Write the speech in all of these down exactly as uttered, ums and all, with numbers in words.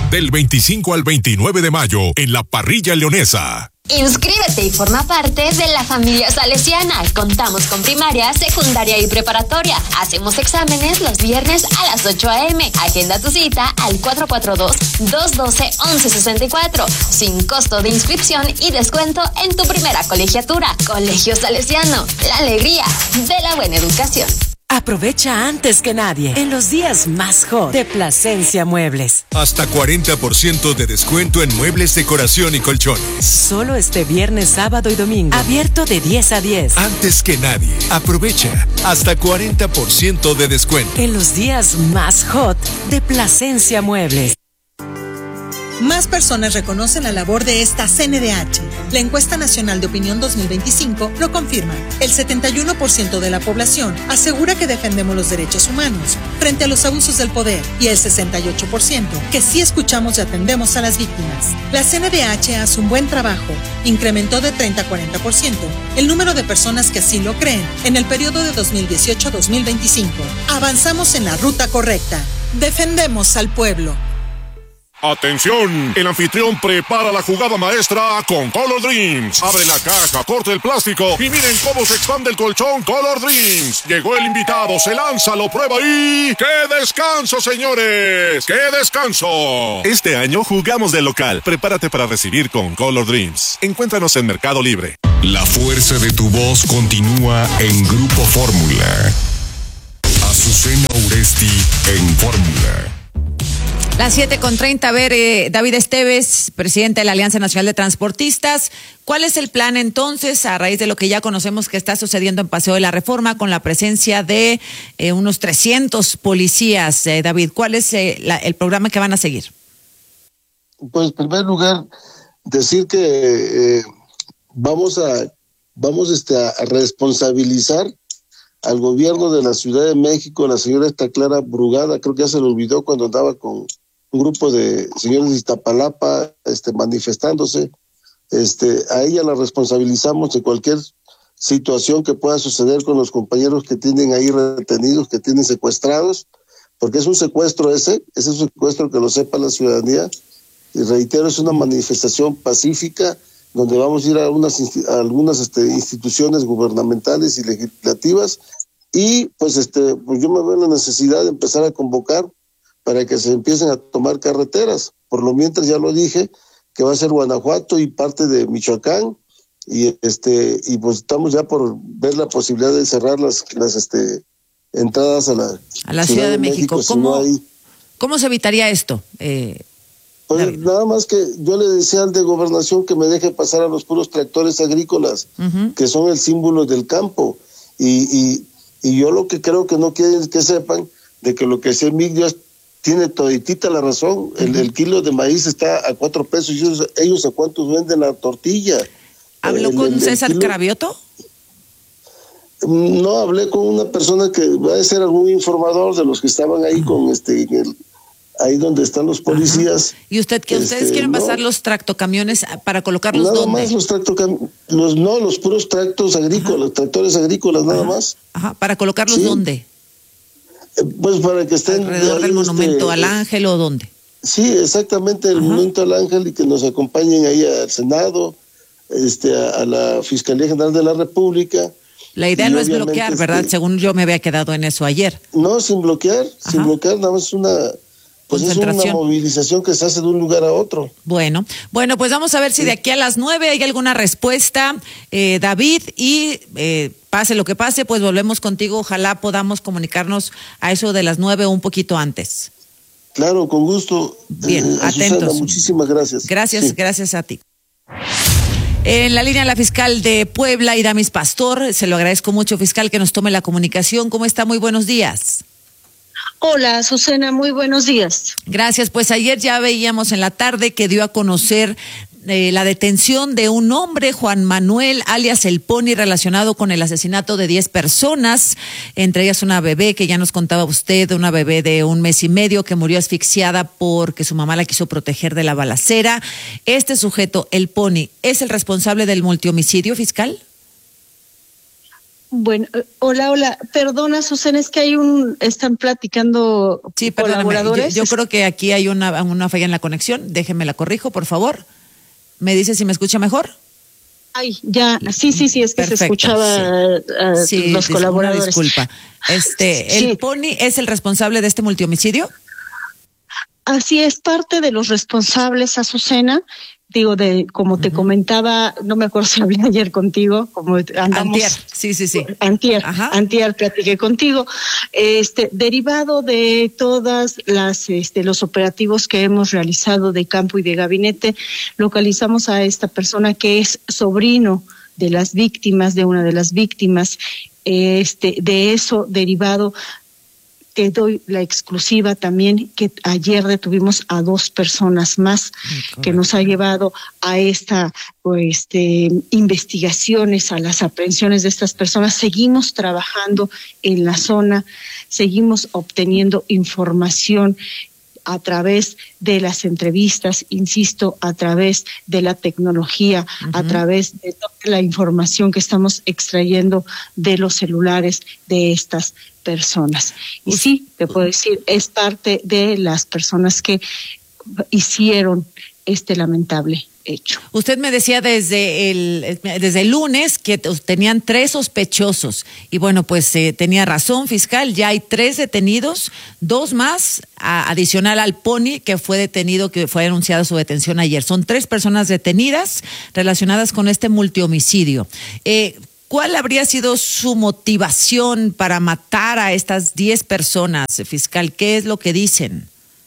Del veinticinco al veintinueve de mayo en la Parrilla Leonesa. Inscríbete y forma parte de la familia salesiana. Contamos con primaria, secundaria y preparatoria. Hacemos exámenes los viernes a las ocho a.m. Agenda tu cita al cuatro cuatro dos, dos uno dos, once sesenta y cuatro. Sin costo de inscripción y descuento en tu primera colegiatura. Colegio Salesiano, la alegría de la buena educación. Aprovecha antes que nadie en los días más hot de Plasencia Muebles. Hasta cuarenta por ciento de descuento en muebles, decoración y colchones. Solo este viernes, sábado y domingo. Abierto de diez a diez. Antes que nadie, aprovecha hasta cuarenta por ciento de descuento. En los días más hot de Plasencia Muebles. Más personas reconocen la labor de esta C N D H. La Encuesta Nacional de Opinión dos mil veinticinco lo confirma. El setenta y uno por ciento de la población asegura que defendemos los derechos humanos frente a los abusos del poder y el sesenta y ocho por ciento que sí escuchamos y atendemos a las víctimas. La C N D H hace un buen trabajo. Incrementó de treinta a cuarenta por ciento el número de personas que así lo creen en el periodo de dos mil dieciocho a dos mil veinticinco. Avanzamos en la ruta correcta. Defendemos al pueblo. ¡Atención! El anfitrión prepara la jugada maestra con Color Dreams. Abre la caja, corta el plástico y miren cómo se expande el colchón Color Dreams. Llegó el invitado, se lanza, lo prueba y... ¡qué descanso, señores! ¡Qué descanso! Este año jugamos de local. Prepárate para recibir con Color Dreams. Encuéntranos en Mercado Libre. La fuerza de tu voz continúa en Grupo Fórmula. Azucena Uresti en Fórmula. Las siete con treinta, a ver, eh, David Esteves, presidente de la Alianza Nacional de Transportistas, ¿cuál es el plan entonces a raíz de lo que ya conocemos que está sucediendo en Paseo de la Reforma con la presencia de eh, unos trescientos policías? Eh, David, ¿cuál es eh, la, el programa que van a seguir? Pues en primer lugar, decir que eh, vamos a vamos este, a responsabilizar al gobierno de la Ciudad de México, la señora esta Clara Brugada, creo que ya se le olvidó cuando andaba con un grupo de señores de Iztapalapa este, manifestándose. Este, a ella la responsabilizamos de cualquier situación que pueda suceder con los compañeros que tienen ahí retenidos, que tienen secuestrados, porque es un secuestro ese, ese es un secuestro que lo sepa la ciudadanía, y reitero, es una manifestación pacífica, donde vamos a ir a, unas, a algunas este, instituciones gubernamentales y legislativas, y pues este pues yo me veo en la necesidad de empezar a convocar para que se empiecen a tomar carreteras. Por lo mientras ya lo dije, que va a ser Guanajuato y parte de Michoacán, y este y pues estamos ya por ver la posibilidad de cerrar las las este entradas a la, a la Ciudad, Ciudad de, de México. México. ¿Cómo, si no hay... ¿Cómo se evitaría esto? Eh, pues David. Nada más que yo le decía al de Gobernación que me deje pasar a los puros tractores agrícolas, uh-huh. que son el símbolo del campo, y, y, y yo lo que creo que no quieren es que sepan de que lo que se Mig tiene toditita la razón. Uh-huh. el, el kilo de maíz está a cuatro pesos, y ellos, ellos a cuántos venden la tortilla. ¿Habló el, con el, César el Cravioto? No, hablé con una persona que va a ser algún informador de los que estaban ahí, uh-huh. con este en el, ahí donde están los policías. Ajá. ¿Y usted que este, ustedes quieren no, pasar los tractocamiones para colocarlos nada dónde? Nada más los tractocamiones, los, no, los puros tractos agrícolas, Ajá. tractores agrícolas, nada Ajá. más. Ajá, ¿para colocarlos sí. dónde? Eh, pues para que estén... ¿Alrededor del monumento este, al Ángel o dónde? Sí, exactamente, el Ajá. monumento al Ángel, y que nos acompañen ahí al Senado, este, a, a la Fiscalía General de la República. La idea no es bloquear, ¿verdad? Este, Según yo me había quedado en eso ayer. No, sin bloquear, Ajá. sin bloquear, nada más es una... Pues es una movilización que se hace de un lugar a otro. Bueno, bueno, pues vamos a ver si de aquí a las nueve hay alguna respuesta, eh, David, y eh, pase lo que pase, pues volvemos contigo. Ojalá podamos comunicarnos a eso de las nueve o un poquito antes. Claro, con gusto. Bien, eh, atentos. Susana, muchísimas gracias. Gracias, sí. gracias a ti. En la línea la fiscal de Puebla, Iramis Pastor, se lo agradezco mucho, fiscal, que nos tome la comunicación. ¿Cómo está? Muy buenos días. Hola, Azucena, muy buenos días. Gracias, pues ayer ya veíamos en la tarde que dio a conocer eh, la detención de un hombre, Juan Manuel, alias El Pony, relacionado con el asesinato de diez personas, entre ellas una bebé que ya nos contaba usted, una bebé de un mes y medio que murió asfixiada porque su mamá la quiso proteger de la balacera. Este sujeto, El Pony, ¿es el responsable del multihomicidio, fiscal? Bueno, eh, hola, hola. Perdona, Susana, es que hay un, están platicando Sí, perdóname. Yo, colaboradores. yo creo que aquí hay una, una falla en la conexión. Déjeme la corrijo, por favor. ¿Me dice si me escucha mejor? Ay, ya, sí, sí, sí, es que Perfecto, se escuchaba sí. uh, Sí, los dis- colaboradores. Una disculpa. Este, Sí. ¿el Pony es el responsable de este multihomicidio? Así es, parte de los responsables, Azucena, digo, de como te comentaba, no me acuerdo si hablé ayer contigo, como andamos... Antier, sí, sí, sí. Antier, Ajá. antier platiqué contigo, este, derivado de todas las, este, los operativos que hemos realizado de campo y de gabinete, localizamos a esta persona que es sobrino de las víctimas, de una de las víctimas, este, de eso derivado. Te doy la exclusiva también que ayer detuvimos a dos personas más, Correcto. que nos ha llevado a esta pues, este, investigaciones, a las aprehensiones de estas personas. Seguimos trabajando en la zona, seguimos obteniendo información a través de las entrevistas, insisto, a través de la tecnología, uh-huh. a través de toda la información que estamos extrayendo de los celulares de estas personas. Y sí, te puedo decir, es parte de las personas que hicieron este lamentable hecho. Usted me decía desde el desde el lunes que tenían tres sospechosos y bueno, pues eh, tenía razón, fiscal, ya hay tres detenidos, dos más a, adicional al Pony que fue detenido, que fue anunciada su detención ayer. Son tres personas detenidas relacionadas con este multihomicidio. Eh, ¿Cuál habría sido su motivación para matar a estas diez personas, fiscal? ¿Qué es lo que dicen?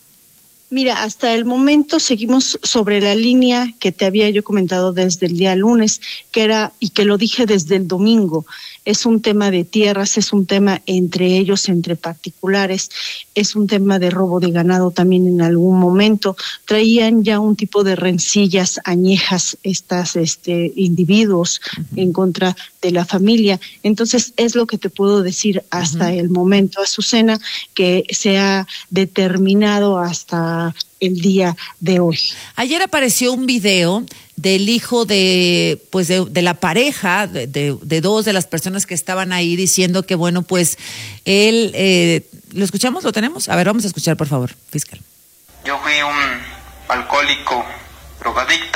Mira, hasta el momento seguimos sobre la línea que te había yo comentado desde el día lunes, que era, y que lo dije desde el domingo, es un tema de tierras, es un tema entre ellos, entre particulares, es un tema de robo de ganado también en algún momento. Traían ya un tipo de rencillas añejas estas este individuos uh-huh. en contra de la familia. Entonces, es lo que te puedo decir hasta uh-huh. el momento, Azucena, que se ha determinado hasta el día de hoy. Ayer apareció un video del hijo de pues de, de la pareja de, de, de dos de las personas que estaban ahí diciendo que bueno pues él eh, ¿lo escuchamos? ¿Lo tenemos? A ver, vamos a escuchar por favor, fiscal. Yo fui un alcohólico drogadicto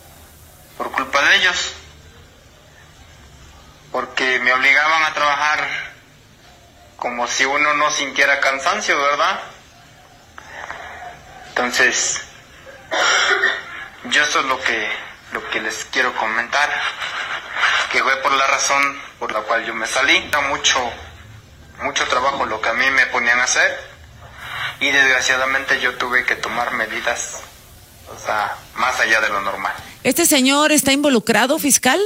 por culpa de ellos, porque me obligaban a trabajar como si uno no sintiera cansancio, ¿verdad? Entonces, yo eso es lo que, lo que les quiero comentar, que fue por la razón por la cual yo me salí. Era mucho, mucho trabajo lo que a mí me ponían a hacer, y desgraciadamente yo tuve que tomar medidas, o sea, más allá de lo normal. ¿Este señor está involucrado, fiscal?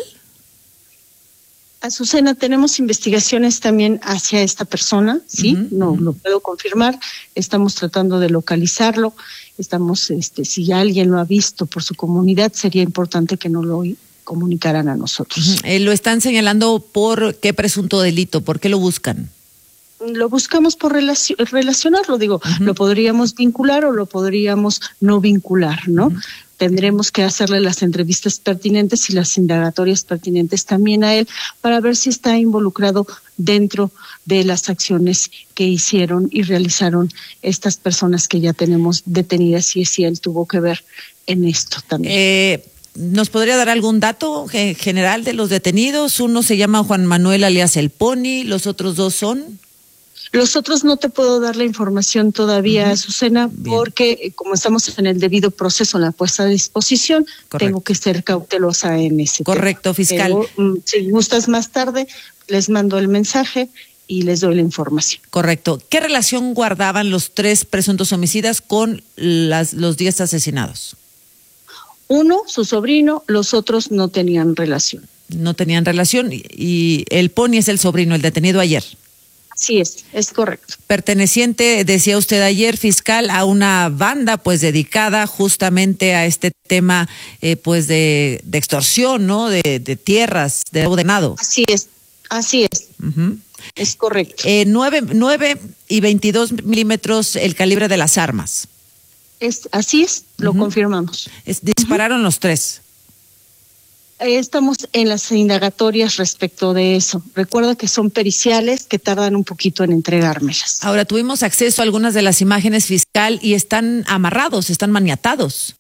Azucena, tenemos investigaciones también hacia esta persona, sí, uh-huh. no lo puedo confirmar, estamos tratando de localizarlo, estamos, este, si alguien lo ha visto por su comunidad, sería importante que nos lo comunicaran a nosotros. Uh-huh. Eh, ¿Lo están señalando por qué presunto delito? ¿Por qué lo buscan? Lo buscamos por relacion- relacionarlo, digo, uh-huh. lo podríamos vincular o lo podríamos no vincular, ¿no? Uh-huh. Tendremos que hacerle las entrevistas pertinentes y las indagatorias pertinentes también a él para ver si está involucrado dentro de las acciones que hicieron y realizaron estas personas que ya tenemos detenidas y si él tuvo que ver en esto también. Eh, ¿Nos podría dar algún dato general de los detenidos? Uno se llama Juan Manuel alias El Pony, los otros dos son... Los otros no te puedo dar la información todavía, uh-huh. Azucena, Bien. porque como estamos en el debido proceso, en la puesta a disposición, Correcto. tengo que ser cautelosa en ese Correcto, tema. Fiscal. Pero, si gustas más tarde, les mando el mensaje y les doy la información. Correcto. ¿Qué relación guardaban los tres presuntos homicidas con las, los diez asesinados? Uno, su sobrino, los otros no tenían relación. No tenían relación y, y el Pony es el sobrino, el detenido ayer. Sí, es, es correcto. Perteneciente, decía usted ayer, fiscal, a una banda pues dedicada justamente a este tema eh, pues de, de extorsión, ¿no? De, de tierras, de ordenado. Así es, así es. Uh-huh. Es correcto. Eh, nueve, nueve y veintidós milímetros el calibre de las armas. Es, así es, lo uh-huh. confirmamos. Es, dispararon uh-huh. los tres. Estamos en las indagatorias respecto de eso. Recuerda que son periciales que tardan un poquito en entregármelas. Ahora, tuvimos acceso a algunas de las imágenes, fiscal, y están amarrados, están maniatados.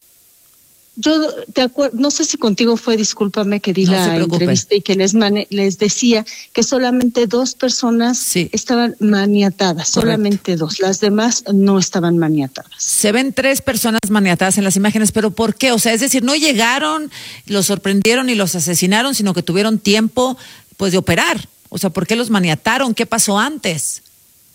Yo te acuerdo, no sé si contigo fue, discúlpame, que di no la entrevista y que les mane- les decía que solamente dos personas sí. estaban maniatadas, Correcto. solamente dos, las demás no estaban maniatadas. Se ven tres personas maniatadas en las imágenes, pero ¿por qué? O sea, es decir, no llegaron, los sorprendieron y los asesinaron, sino que tuvieron tiempo, pues, de operar. O sea, ¿por qué los maniataron? ¿Qué pasó antes?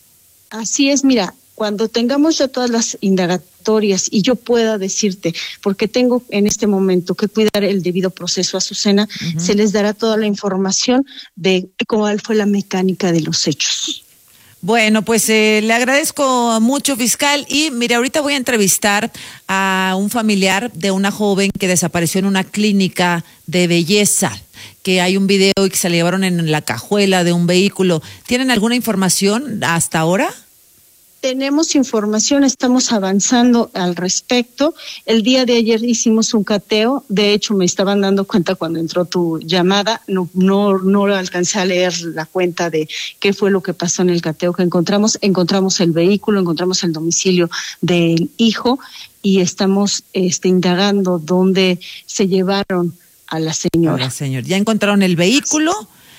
Así es, mira. Cuando tengamos ya todas las indagatorias y yo pueda decirte, porque tengo en este momento que cuidar el debido proceso a Azucena, uh-huh. se les dará toda la información de cuál fue la mecánica de los hechos. Bueno, pues eh, le agradezco mucho, fiscal. Y mire, ahorita voy a entrevistar a un familiar de una joven que desapareció en una clínica de belleza, que hay un video y que se la llevaron en la cajuela de un vehículo. ¿Tienen alguna información hasta ahora? Tenemos información, estamos avanzando al respecto. El día de ayer hicimos un cateo, de hecho me estaban dando cuenta cuando entró tu llamada, no no no alcancé a leer la cuenta de qué fue lo que pasó en el cateo que encontramos. Encontramos el vehículo, encontramos el domicilio del hijo y estamos este, indagando dónde se llevaron a la señora. A la señora. ¿Ya encontraron el vehículo?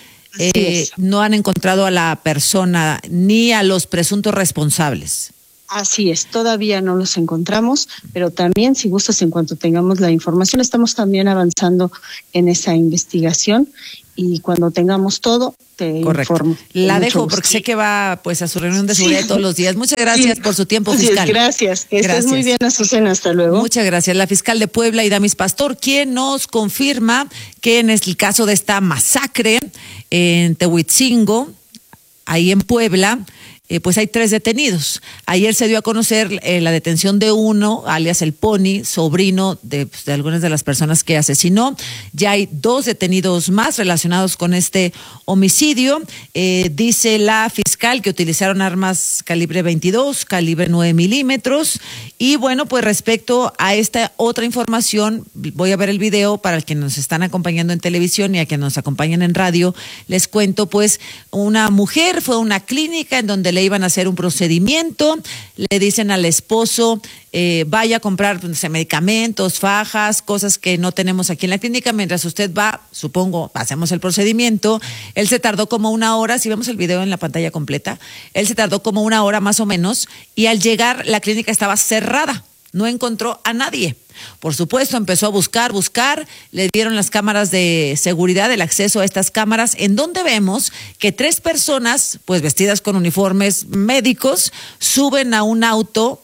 Eh, no han encontrado a la persona ni a los presuntos responsables. Así es, todavía no los encontramos, pero también, si gustas, en cuanto tengamos la información, estamos también avanzando en esa investigación y cuando tengamos todo, te Correcto. informo. La dejo porque sé que va pues a su reunión de seguridad sí. todos los días. Muchas gracias sí. por su tiempo, fiscal. Sí, gracias, que estés muy bien, Azucena, hasta luego. Muchas gracias. La fiscal de Puebla, Idamis Pastor, quien nos confirma que en el caso de esta masacre en Tehuitzingo, ahí en Puebla, Eh, pues hay tres detenidos. Ayer se dio a conocer eh, la detención de uno, alias el Pony, sobrino de, pues, de algunas de las personas que asesinó. Ya hay dos detenidos más relacionados con este homicidio. Eh, dice la fiscal que utilizaron armas calibre veintidós, calibre nueve milímetros. Y bueno, pues respecto a esta otra información, voy a ver el video para el que nos están acompañando en televisión y a quienes nos acompañan en radio. Les cuento, pues, una mujer fue a una clínica en donde le iban a hacer un procedimiento, le dicen al esposo, eh, vaya a comprar no sé, medicamentos, fajas, cosas que no tenemos aquí en la clínica, mientras usted va, supongo, hacemos el procedimiento. Él se tardó como una hora, si vemos el video en la pantalla completa, él se tardó como una hora más o menos, y al llegar la clínica estaba cerrada, no encontró a nadie. Por supuesto, empezó a buscar, buscar, le dieron las cámaras de seguridad, el acceso a estas cámaras, en donde vemos que tres personas, pues vestidas con uniformes médicos, suben a un auto,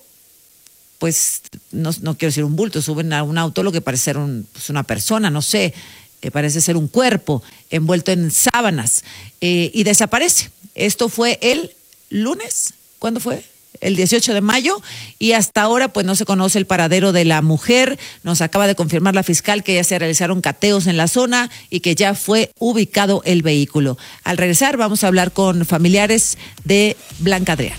pues no, no quiero decir un bulto, suben a un auto lo que parece ser un, pues una persona, no sé, eh, parece ser un cuerpo envuelto en sábanas, eh, y desaparece. Esto fue el lunes, ¿cuándo fue? El dieciocho de mayo, y hasta ahora pues no se conoce el paradero de la mujer. Nos acaba de confirmar la fiscal que ya se realizaron cateos en la zona y que ya fue ubicado el vehículo. Al regresar vamos a hablar con familiares de Blanca Adriana.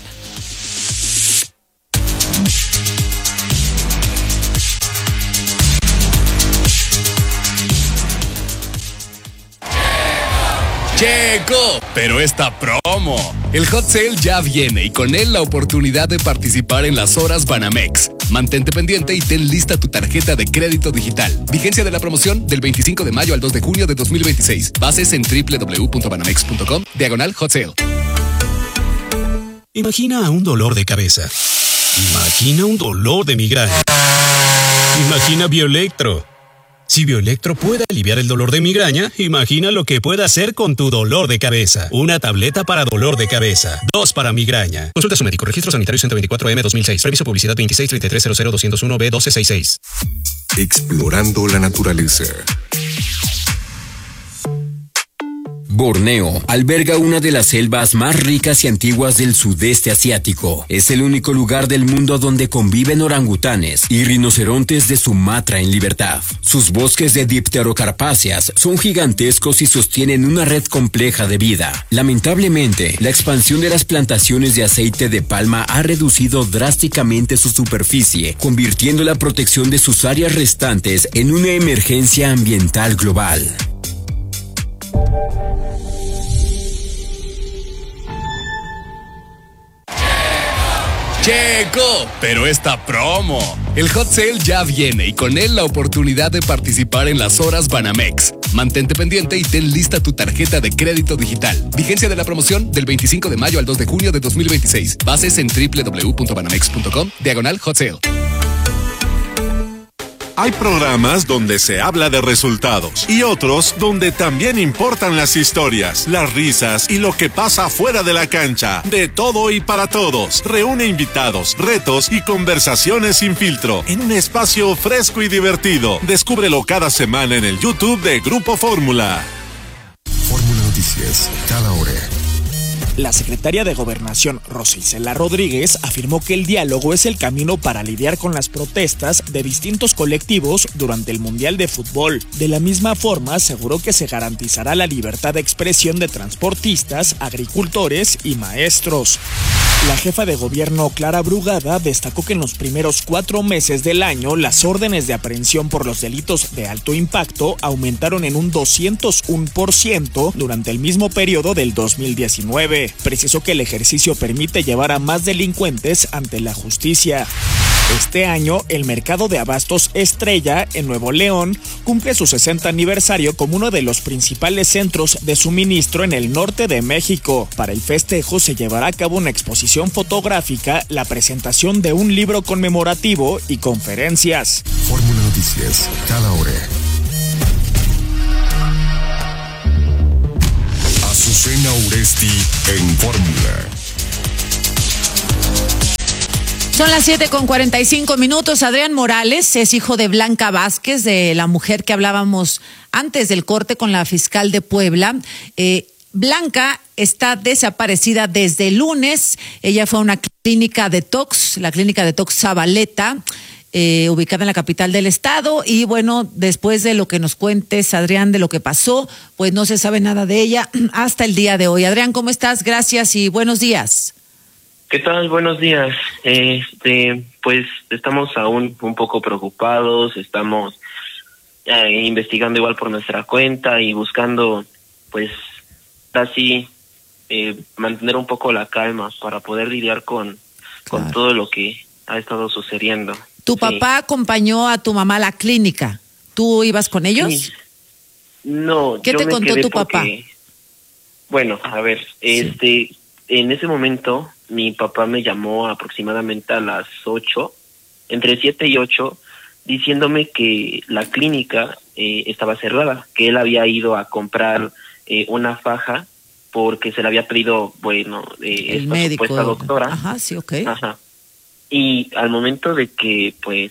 Llegó, pero esta promo. El Hot Sale ya viene y con él la oportunidad de participar en las horas Banamex. Mantente pendiente y ten lista tu tarjeta de crédito digital. Vigencia de la promoción del veinticinco de mayo al dos de junio de dos mil veintiséis. Bases en doble u doble u doble u punto banamex punto com, diagonal Hot Sale. Imagina un dolor de cabeza. Imagina un dolor de migraña. Imagina Bioelectro. Si Bioelectro puede aliviar el dolor de migraña, imagina lo que puede hacer con tu dolor de cabeza. Una tableta para dolor de cabeza, dos para migraña. Consulta a su médico. Registro sanitario ciento veinticuatro M dos mil seis. Previso publicidad veintiséis treinta y tres cero cero doscientos uno B doce sesenta y seis. Explorando la naturaleza. Borneo alberga una de las selvas más ricas y antiguas del sudeste asiático. Es el único lugar del mundo donde conviven orangutanes y rinocerontes de Sumatra en libertad. Sus bosques de dipterocarpáceas son gigantescos y sostienen una red compleja de vida. Lamentablemente, la expansión de las plantaciones de aceite de palma ha reducido drásticamente su superficie, convirtiendo la protección de sus áreas restantes en una emergencia ambiental global. Checo, pero esta promo. El Hot Sale ya viene y con él la oportunidad de participar en las horas Banamex. Mantente pendiente y ten lista tu tarjeta de crédito digital. Vigencia de la promoción del veinticinco de mayo al dos de junio de dos mil veintiséis. Bases en doble u doble u doble u punto banamex punto com, diagonal Hot Sale. Hay programas donde se habla de resultados y otros donde también importan las historias, las risas y lo que pasa fuera de la cancha. De todo y para todos. Reúne invitados, retos y conversaciones sin filtro en un espacio fresco y divertido. Descúbrelo cada semana en el YouTube de Grupo Fórmula. Fórmula Noticias, cada hora. La secretaria de Gobernación, Rosa Isela Rodríguez, afirmó que el diálogo es el camino para lidiar con las protestas de distintos colectivos durante el Mundial de Fútbol. De la misma forma, aseguró que se garantizará la libertad de expresión de transportistas, agricultores y maestros. La jefa de gobierno, Clara Brugada, destacó que en los primeros cuatro meses del año, las órdenes de aprehensión por los delitos de alto impacto aumentaron en un doscientos uno por ciento durante el mismo periodo del dos mil diecinueve. Precisó que el ejercicio permite llevar a más delincuentes ante la justicia. Este año, el mercado de abastos Estrella, en Nuevo León, cumple su sesenta aniversario como uno de los principales centros de suministro en el norte de México. Para el festejo se llevará a cabo una exposición fotográfica, la presentación de un libro conmemorativo y conferencias. Fórmula Noticias, cada hora. Azucena Uresti en Fórmula. Son las siete con cuarenta y cinco minutos. Adrián Morales es hijo de Blanca Vázquez, de la mujer que hablábamos antes del corte con la fiscal de Puebla. Eh, Blanca está desaparecida desde el lunes. Ella fue a una clínica detox, la clínica detox Zabaleta, eh, ubicada en la capital del estado. Y bueno, después de lo que nos cuentes, Adrián, de lo que pasó, pues no se sabe nada de ella hasta el día de hoy. Adrián, ¿cómo estás? Gracias y buenos días. ¿Qué tal? Buenos días. Este, pues estamos aún un poco preocupados, estamos eh, investigando igual por nuestra cuenta y buscando, pues, así eh, mantener un poco la calma para poder lidiar con, con claro. todo lo que ha estado sucediendo. ¿Tu sí. papá acompañó a tu mamá a la clínica? ¿Tú ibas con ellos? Sí. No. ¿Qué yo te me contó quedé tu porque, papá? Bueno, a ver, sí. este, en ese momento mi papá me llamó aproximadamente a las ocho, entre siete y ocho, diciéndome que la clínica eh, estaba cerrada, que él había ido a comprar eh, una faja porque se le había pedido, bueno, eh, el esta médico, supuesta doctora. Ajá, sí, ok. Ajá. Y al momento de que, pues,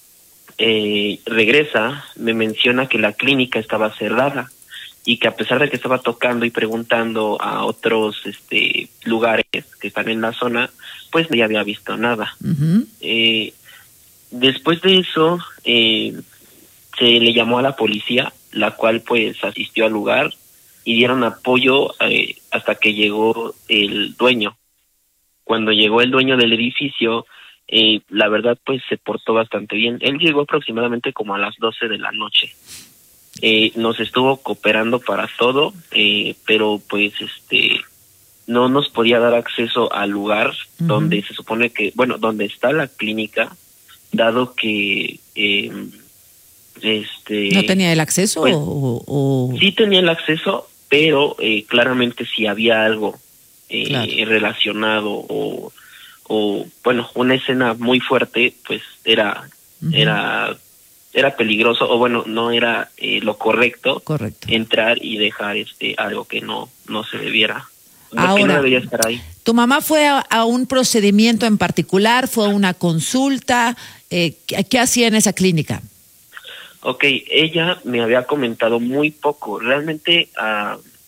eh, regresa, me menciona que la clínica estaba cerrada y que a pesar de que estaba tocando y preguntando a otros este lugares que están en la zona, pues no había visto nada. Uh-huh. Eh, después de eso, eh, se le llamó a la policía, la cual pues asistió al lugar y dieron apoyo eh, hasta que llegó el dueño. Cuando llegó el dueño del edificio, eh, la verdad pues se portó bastante bien. Él llegó aproximadamente como a las doce de la noche. Eh, nos estuvo cooperando para todo, eh, pero pues este no nos podía dar acceso al lugar uh-huh. donde se supone que, bueno, donde está la clínica, dado que eh, este ¿no tenía el acceso? Pues, o, o... Sí tenía el acceso, pero eh, claramente si había algo eh, claro. relacionado o, o, bueno, una escena muy fuerte, pues era, uh-huh. era era peligroso, o bueno, no era eh, lo correcto, correcto entrar y dejar este algo que no no se debiera, Ahora, que no debería estar ahí. ¿Tu mamá fue a, a un procedimiento en particular? ¿Fue a una consulta? Eh, ¿qué, ¿Qué hacía en esa clínica? Ok, ella me había comentado muy poco. Realmente uh,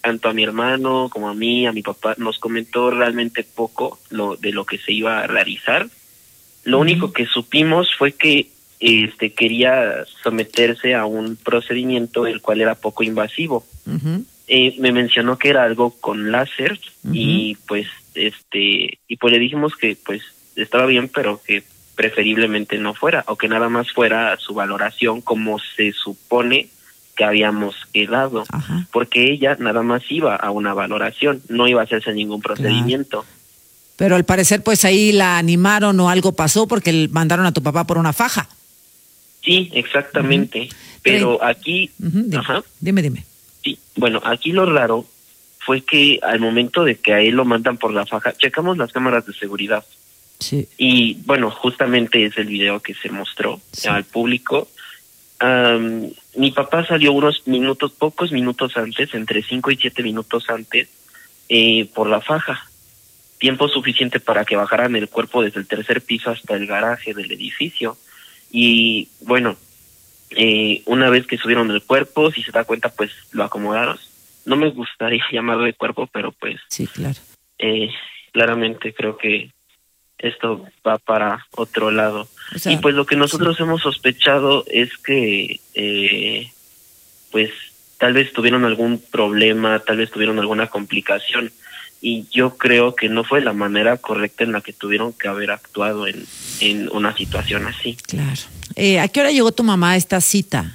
tanto a mi hermano como a mí, a mi papá, nos comentó realmente poco lo de lo que se iba a realizar. Lo uh-huh. único que supimos fue que este quería someterse a un procedimiento el cual era poco invasivo. Uh-huh. Eh, me mencionó que era algo con láser uh-huh. y pues este y pues le dijimos que pues estaba bien, pero que preferiblemente no fuera, o que nada más fuera su valoración como se supone que habíamos quedado, Ajá. porque ella nada más iba a una valoración, no iba a hacerse ningún procedimiento. Claro. Pero al parecer pues ahí la animaron o algo pasó porque mandaron a tu papá por una faja. Sí, exactamente, uh-huh. pero sí. aquí... Uh-huh. Dime, Ajá. dime, dime. Sí, bueno, aquí lo raro fue que al momento de que a él lo mandan por la faja, checamos las cámaras de seguridad. Sí. Y bueno, justamente es el video que se mostró sí. al público. Um, mi papá salió unos minutos, pocos minutos antes, entre cinco y siete minutos antes, eh, por la faja. Tiempo suficiente para que bajaran el cuerpo desde el tercer piso hasta el garaje del edificio. Y bueno, eh, una vez que subieron el cuerpo, si se da cuenta, pues lo acomodaron. No me gustaría llamarle cuerpo, pero pues... Sí, claro. Eh, claramente creo que esto va para otro lado. O sea, y pues lo que nosotros sí. hemos sospechado es que eh, pues tal vez tuvieron algún problema, tal vez tuvieron alguna complicación, y yo creo que no fue la manera correcta en la que tuvieron que haber actuado en, en una situación así. Claro. Eh, ¿A qué hora llegó tu mamá a esta cita?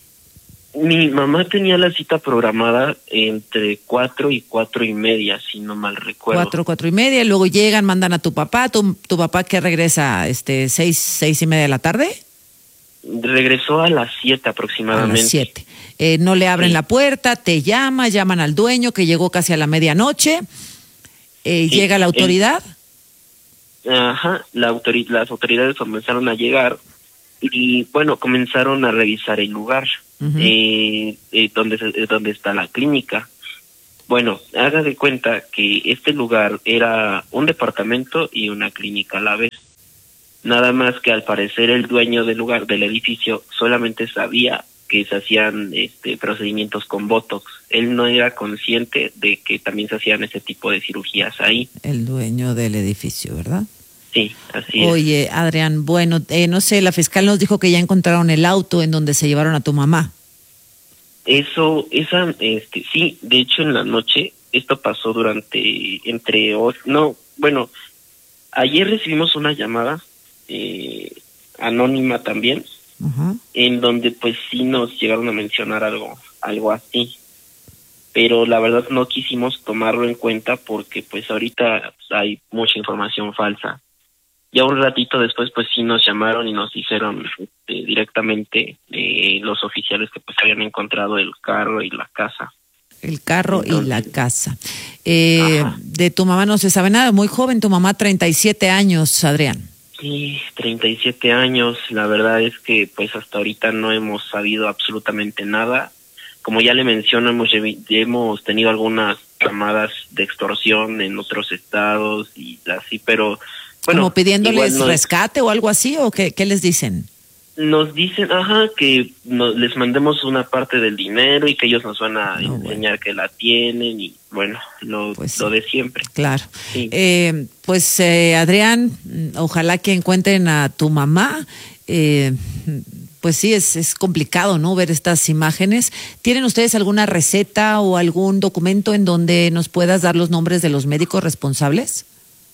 Mi mamá tenía la cita programada entre cuatro y cuatro y media, si no mal recuerdo. Cuatro, cuatro y media, y luego llegan, mandan a tu papá. ¿Tu, tu papá que regresa este seis, seis y media de la tarde? Regresó a las siete aproximadamente. A las siete. Eh, no le abren sí. la puerta, te llama, llaman al dueño que llegó casi a la medianoche. Eh, sí. ¿Llega la autoridad? El, ajá, la autori- las autoridades comenzaron a llegar y bueno, comenzaron a revisar el lugar. Uh-huh. eh, eh, donde, eh, donde está la clínica. Bueno, haga de cuenta que este lugar era un departamento y una clínica a la vez. Nada más que al parecer el dueño del lugar, del edificio, solamente sabía que se hacían este, procedimientos con Botox. Él no era consciente de que también se hacían ese tipo de cirugías ahí. El dueño del edificio, ¿verdad? Sí, así es. Oye, Adrián, bueno, eh, no sé, la fiscal nos dijo que ya encontraron el auto en donde se llevaron a tu mamá. Eso, esa, este, sí, de hecho en la noche, esto pasó durante, entre, no, bueno, ayer recibimos una llamada, eh, anónima también, uh-huh. en donde pues sí nos llegaron a mencionar algo, algo así. Pero la verdad no quisimos tomarlo en cuenta porque pues ahorita hay mucha información falsa. Ya un ratito después pues sí nos llamaron y nos dijeron eh, directamente eh, los oficiales que pues habían encontrado el carro y la casa. El carro Entonces, y la casa. Eh, de tu mamá no se sabe nada, muy joven, tu mamá treinta y siete años, Adrián. Sí, treinta y siete años, la verdad es que pues hasta ahorita no hemos sabido absolutamente nada. Como ya le menciono, hemos, hemos tenido algunas llamadas de extorsión en otros estados y así, pero... Bueno, ¿como pidiéndoles nos, rescate o algo así, o qué, qué les dicen? Nos dicen, ajá, que nos, les mandemos una parte del dinero y que ellos nos van a no, enseñar bueno. que la tienen y bueno, lo, pues lo de siempre. Claro. Sí. Eh, pues eh, Adrián, ojalá que encuentren a tu mamá. Eh, pues sí, es, es complicado, ¿no?, ver estas imágenes. ¿Tienen ustedes alguna receta o algún documento en donde nos puedas dar los nombres de los médicos responsables?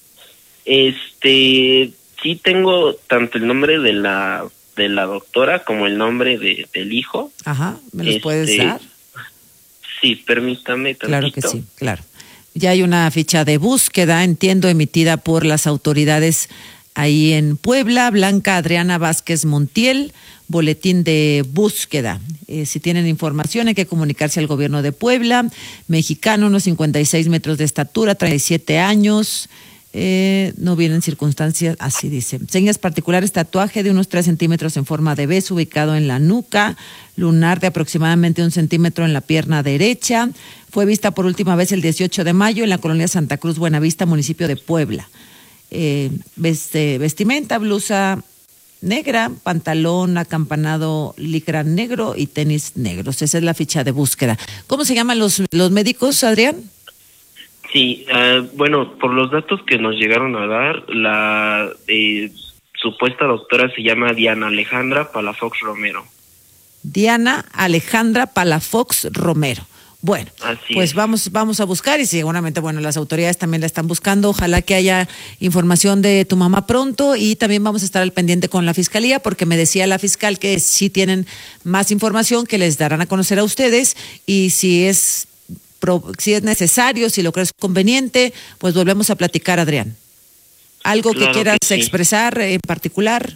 Este, sí tengo tanto el nombre de la de la doctora como el nombre de, del hijo. Ajá, ¿me los este, puedes dar? Sí, permítame tantito. Claro que sí, claro. Ya hay una ficha de búsqueda, entiendo, emitida por las autoridades ahí en Puebla. Blanca Adriana Vázquez Montiel, boletín de búsqueda. Eh, si tienen información hay que comunicarse al gobierno de Puebla. Mexicano, unos cincuenta y seis metros de estatura, treinta y siete años. Eh, no vienen circunstancias, así dice. Señas particulares, tatuaje de unos tres centímetros en forma de beso ubicado en la nuca, lunar de aproximadamente un centímetro en la pierna derecha. Fue vista por última vez el dieciocho de mayo en la colonia Santa Cruz, Buenavista, municipio de Puebla. Eh, veste, vestimenta, blusa negra, pantalón acampanado licra negro y tenis negros. Esa es la ficha de búsqueda. ¿Cómo se llaman los, los médicos, Adrián? Sí, uh, bueno, por los datos que nos llegaron a dar, la eh, supuesta doctora se llama Diana Alejandra Palafox Romero. Diana Alejandra Palafox Romero. Bueno, Así pues es. vamos vamos a buscar y seguramente, bueno, las autoridades también la están buscando. Ojalá que haya información de tu mamá pronto y también vamos a estar al pendiente con la fiscalía porque me decía la fiscal que sí tienen más información que les darán a conocer a ustedes y si es si es necesario, si lo crees conveniente, pues volvemos a platicar, Adrián. ¿Algo Claro que quieras que sí. expresar en particular?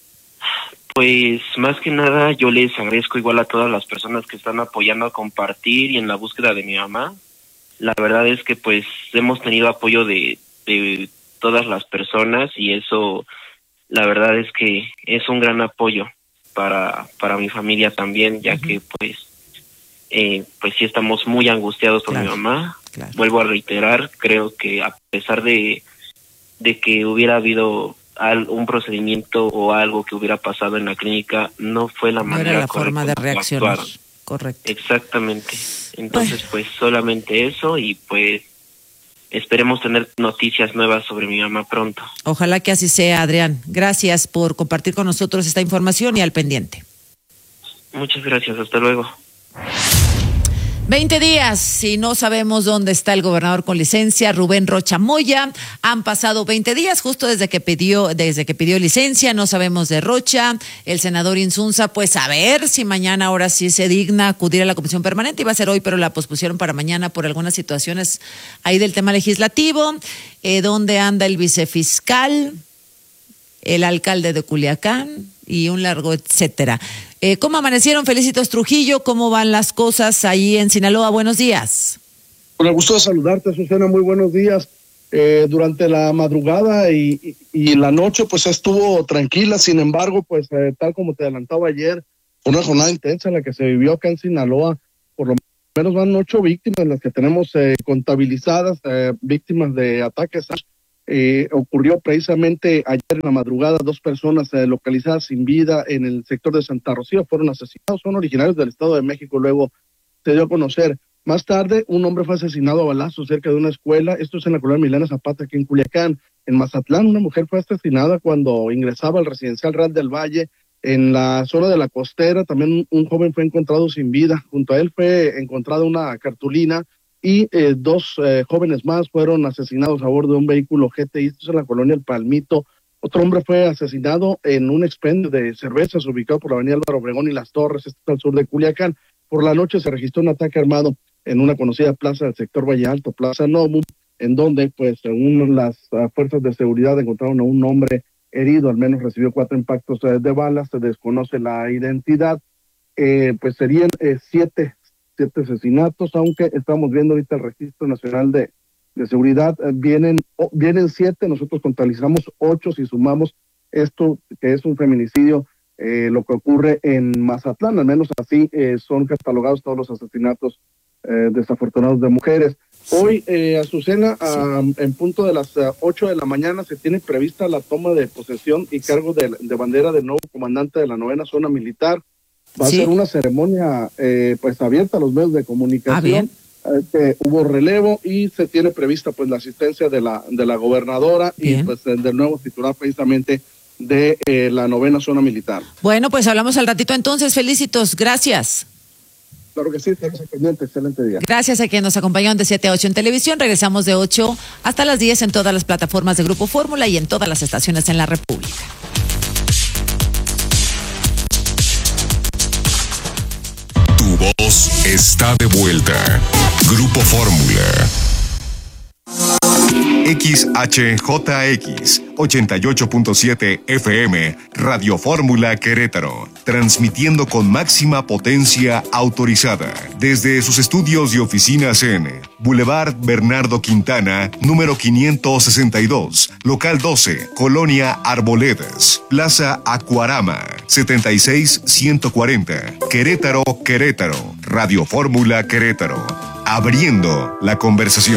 Pues más que nada yo les agradezco igual a todas las personas que están apoyando a compartir y en la búsqueda de mi mamá. La verdad es que pues hemos tenido apoyo de, de todas las personas y eso la verdad es que es un gran apoyo para, para mi familia también, ya uh-huh. que pues eh, pues sí estamos muy angustiados por claro, mi mamá. Claro. Vuelvo a reiterar, creo que a pesar de, de que hubiera habido un procedimiento o algo que hubiera pasado en la clínica, no fue la no manera era la correcta forma de reaccionar. Actuar. Correcto. Exactamente. Entonces, bueno. pues solamente eso y pues esperemos tener noticias nuevas sobre mi mamá pronto. Ojalá que así sea, Adrián. Gracias por compartir con nosotros esta información y al pendiente. Muchas gracias. Hasta luego. Veinte días y no sabemos dónde está el gobernador con licencia, Rubén Rocha Moya. Han pasado veinte días justo desde que pidió, desde que pidió licencia. No sabemos de Rocha. El senador Insunza, pues a ver si mañana ahora sí se digna acudir a la comisión permanente. Iba a ser hoy, pero la pospusieron para mañana por algunas situaciones ahí del tema legislativo. Eh, ¿Dónde anda el vicefiscal? El alcalde de Culiacán y un largo etcétera. Eh, ¿Cómo amanecieron? Felicitos Trujillo, ¿cómo van las cosas ahí en Sinaloa? Buenos días. Con el gusto de saludarte, Azucena, muy buenos días. Eh, durante la madrugada y, y, y la noche pues estuvo tranquila, sin embargo, pues eh, tal como te adelantaba ayer, una jornada intensa en la que se vivió acá en Sinaloa. Por lo menos van ocho víctimas las que tenemos eh, contabilizadas, eh, víctimas de ataques. Eh, ocurrió precisamente ayer en la madrugada, dos personas eh, localizadas sin vida en el sector de Santa Rocía fueron asesinados, son originarios del Estado de México, luego se dio a conocer. Más tarde, un hombre fue asesinado a balazos cerca de una escuela, esto es en la colonia Milena Zapata, aquí en Culiacán. En Mazatlán, una mujer fue asesinada cuando ingresaba al residencial Real del Valle, en la zona de la costera, también un, un joven fue encontrado sin vida, junto a él fue encontrada una cartulina y eh, dos eh, jóvenes más fueron asesinados a bordo de un vehículo G T I, esto es en la colonia El Palmito. Otro hombre fue asesinado en un expendio de cervezas ubicado por la avenida Álvaro Obregón y Las Torres, esto al sur de Culiacán. Por la noche se registró un ataque armado en una conocida plaza del sector Valle Alto, Plaza Novum, en donde, pues, según las uh, fuerzas de seguridad encontraron a un hombre herido, al menos recibió cuatro impactos uh, de balas, se desconoce la identidad, eh, pues serían eh, siete siete asesinatos, aunque estamos viendo ahorita el Registro Nacional de, de Seguridad, eh, vienen oh, vienen siete, nosotros contabilizamos ocho si sumamos esto, que es un feminicidio, eh, lo que ocurre en Mazatlán, al menos así eh, son catalogados todos los asesinatos eh, desafortunados de mujeres. Hoy, eh, Azucena, sí. uh, en punto de las uh, ocho de la mañana se tiene prevista la toma de posesión y cargo de, de bandera del nuevo comandante de la novena zona militar. Va ¿Sí? a ser una ceremonia eh, pues abierta a los medios de comunicación, ah, eh, que hubo relevo y se tiene prevista pues la asistencia de la de la gobernadora bien. y pues del nuevo titular precisamente de eh, la novena zona militar. Bueno, pues hablamos al ratito entonces, felicitos, gracias. Claro que sí, estamos pendientes, excelente día. Gracias a quien nos acompañaron de siete a ocho en televisión, regresamos de ocho hasta las diez en todas las plataformas de Grupo Fórmula y en todas las estaciones en la República. Tu voz está de vuelta. Grupo Fórmula. X H J X ochenta y ocho punto siete F M Radio Fórmula Querétaro, transmitiendo con máxima potencia autorizada desde sus estudios y oficinas en Boulevard Bernardo Quintana, número quinientos sesenta y dos, local doce, Colonia Arboledas, Plaza Acuarama, setenta y seis ciento cuarenta, Querétaro, Querétaro. Radio Fórmula Querétaro. abriendo la conversación.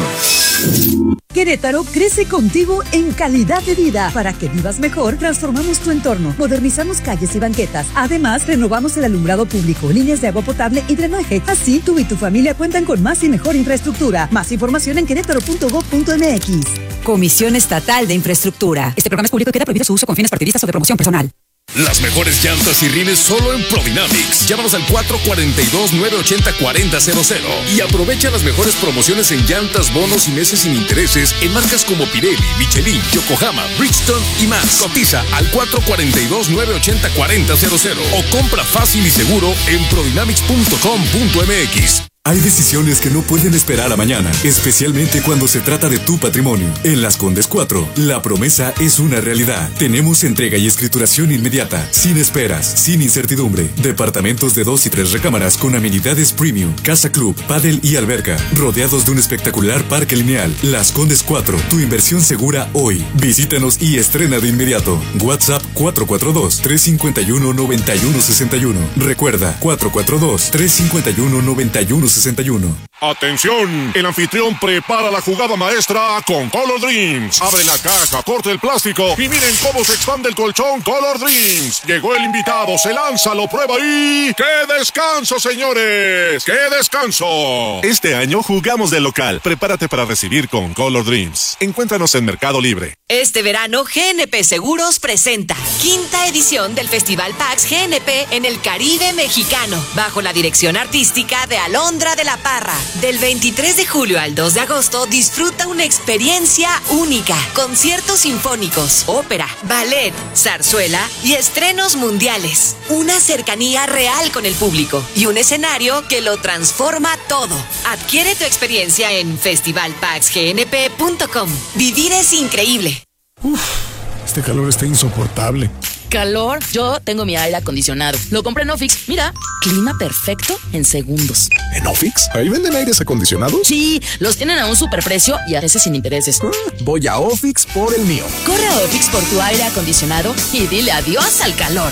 Querétaro crece contigo en calidad de vida. Para que vivas mejor, transformamos tu entorno, modernizamos calles y banquetas. Además, renovamos el alumbrado público, líneas de agua potable y drenaje. Así, tú y tu familia cuentan con más y mejor infraestructura. Más información en querétaro punto gob punto eme equis. Comisión Estatal de Infraestructura. Este programa es público y queda prohibido su uso con fines partidistas o de promoción personal. Las mejores llantas y rines solo en Prodynamics. Llámanos al cuatro cuatro dos, nueve ocho cero, cuatro cero cero cero y aprovecha las mejores promociones en llantas, bonos y meses sin intereses en marcas como Pirelli, Michelin, Yokohama, Bridgestone y más. Cotiza al cuatro cuatro dos, nueve ocho cero, cuatro cero cero cero o compra fácil y seguro en prodynamics punto com punto eme equis. Hay decisiones que no pueden esperar a mañana, especialmente cuando se trata de tu patrimonio. En Las Condes cuatro, la promesa es una realidad. Tenemos entrega y escrituración inmediata, sin esperas, sin incertidumbre. Departamentos de dos y tres recámaras con amenidades premium, casa club, pádel y alberca, rodeados de un espectacular parque lineal. Las Condes cuatro, tu inversión segura hoy. Visítanos y estrena de inmediato. WhatsApp cuatro cuatro dos, tres cinco uno, nueve uno seis uno. Recuerda, cuatro cuatro dos, tres cinco uno, nueve uno seis uno. ¡Atención! El anfitrión prepara la jugada maestra con Color Dreams. Abre la caja, corta el plástico y miren cómo se expande el colchón Color Dreams. Llegó el invitado, se lanza, lo prueba y... ¡qué descanso, señores! ¡Qué descanso! Este año jugamos de local. Prepárate para recibir con Color Dreams. Encuéntranos en Mercado Libre. Este verano, G N P Seguros presenta quinta edición del Festival PAX G N P en el Caribe mexicano, bajo la dirección artística de Alondra de la Parra. Del veintitrés de julio al dos de agosto, disfruta una experiencia única. Conciertos sinfónicos, ópera, ballet, zarzuela y estrenos mundiales. Una cercanía real con el público y un escenario que lo transforma todo. Adquiere tu experiencia en festival pax g n p punto com. Vivir es increíble. Uf, este calor está insoportable. ¿Calor? Yo tengo mi aire acondicionado. Lo compré en Ofix. Mira, clima perfecto en segundos. ¿En Ofix? ¿Ahí venden aires acondicionados? Sí, los tienen a un superprecio y a veces sin intereses. Ah, voy a Ofix por el mío. Corre a Ofix por tu aire acondicionado y dile adiós al calor.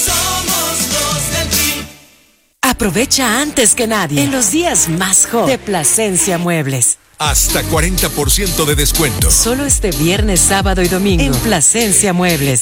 Somos los del Tri. Aprovecha antes que nadie en los días más hot de Plasencia Muebles. Hasta cuarenta por ciento de descuento. Solo este viernes, sábado y domingo en Plasencia Muebles.